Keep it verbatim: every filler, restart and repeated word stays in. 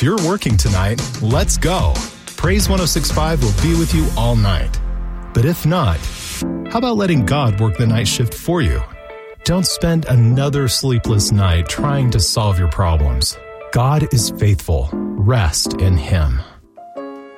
you're working tonight, let's go. Praise one oh six point five will be with you all night. But if not, how about letting God work the night shift for you? Don't spend another sleepless night trying to solve your problems. God is faithful. Rest in Him.